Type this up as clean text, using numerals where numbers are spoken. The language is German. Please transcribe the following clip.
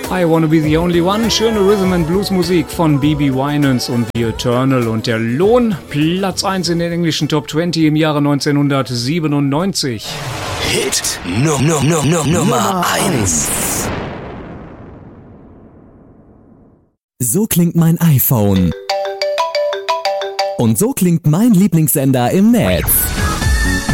I Wanna Be The Only One, schöne Rhythm and Blues Musik von B.B. Winans und The Eternal und der Lohn, Platz 1 in den englischen Top 20 im Jahre 1997. Hit Nummer 1. So klingt mein iPhone. Und so klingt mein Lieblingssender im Netz.